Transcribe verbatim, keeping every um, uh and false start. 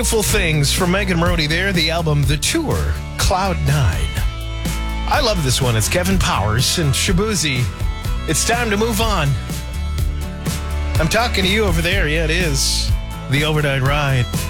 Beautiful Things from Megan Maroney there, the album The Tour, Cloud Nine. I love this one. It's Kevin Powers and Shabuzi. It's time to move on. I'm talking to you over there. Yeah, it is. The Overnight Ride.